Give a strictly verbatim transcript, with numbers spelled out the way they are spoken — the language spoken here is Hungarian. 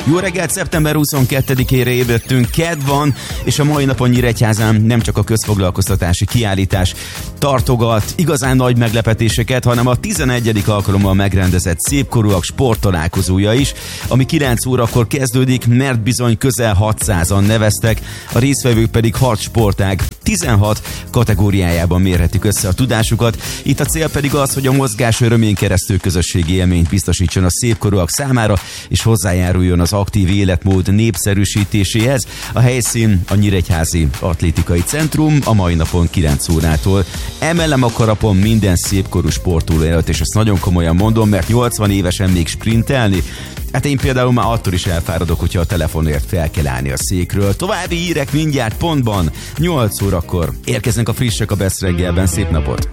Jó reggelt, szeptember huszonkettedikére ébredtünk, kedd van, és a mai napon Nyíregyházán nem csak a közfoglalkoztatási kiállítás tartogat igazán nagy meglepetéseket, hanem a tizenegyedik alkalommal megrendezett szépkorúak sporttalálkozója is, ami kilenc órakor kezdődik, mert bizony közel hatszázan neveztek, a résztvevők pedig hat sportág tizenhat kategóriájában mérhetik össze a tudásukat. Itt a cél pedig az, hogy a mozgás örömén keresztül közösségi élményt biztosítson a szépkorúak számára, és hozzájáruljon az aktív életmód népszerűsítéséhez. A helyszín a Nyíregyházi Atlétikai Centrum, a mai napon kilenc órától. Emelem a karapon minden szépkorú sportoló előtt, és ezt nagyon komolyan mondom, mert nyolcvan évesen még sprintelni, hát én például már attól is elfáradok, hogyha a telefonért fel kell állni a székről. További hírek mindjárt pontban, nyolc órakor. Érkeznek a frissek a Best reggelben, szép napot!